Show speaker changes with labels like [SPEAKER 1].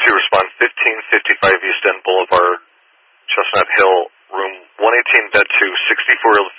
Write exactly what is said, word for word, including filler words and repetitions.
[SPEAKER 1] two, respond fifteen fifty-five East End Boulevard, Chestnut Hill, room one eighteen, bed two, sixty-four-year-old